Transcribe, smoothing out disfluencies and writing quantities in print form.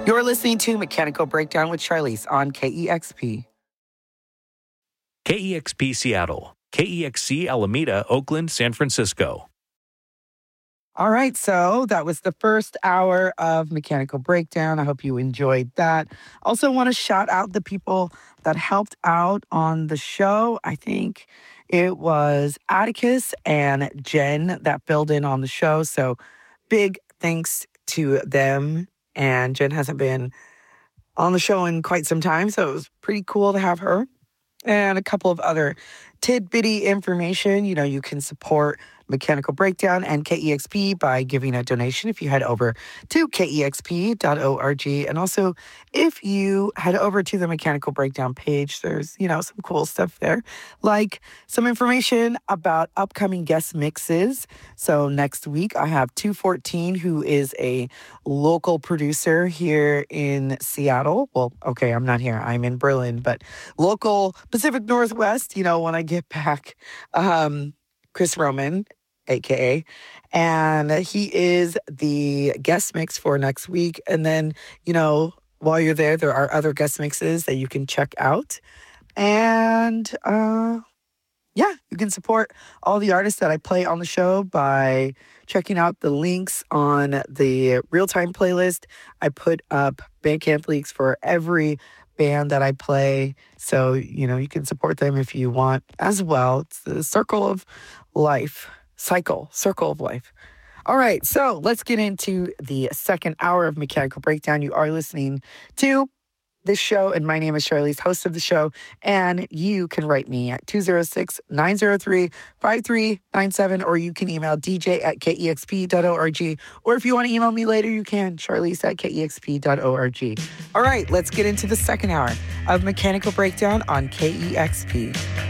You're listening to Mechanical Breakdown with Charlize on KEXP. KEXP Seattle, KEXC Alameda, Oakland, San Francisco. All right, so that was the first hour of Mechanical Breakdown. I hope you enjoyed that. Also want to shout out the people that helped out on the show. I think it was Atticus and Jen that filled in on the show. So big thanks to them. And Jen hasn't been on the show in quite some time, so it was pretty cool to have her. And a couple of other tidbitty information. You know, you can support Mechanical Breakdown and KEXP by giving a donation if you head over to kexp.org. And also, if you head over to the Mechanical Breakdown page, there's, some cool stuff there, like some information about upcoming guest mixes. So next week, I have 214, who is a local producer here in Seattle. Well, okay, I'm not here. I'm in Berlin, but local Pacific Northwest, when I get back. Chris Roman, a.k.a. And he is the guest mix for next week. And then, while you're there are other guest mixes that you can check out. And, you can support all the artists that I play on the show by checking out the links on the real-time playlist. I put up Bandcamp links for every band that I play. So, you can support them if you want as well. It's the circle of life. Circle of life. All right, so let's get into the second hour of Mechanical Breakdown. You are listening to this show, and my name is Charlize, host of the show, and you can write me at 206-903-5397, or you can email dj@kexp.org, or if you want to email me later, you can, charlize@kexp.org. All right, let's get into the second hour of Mechanical Breakdown on KEXP.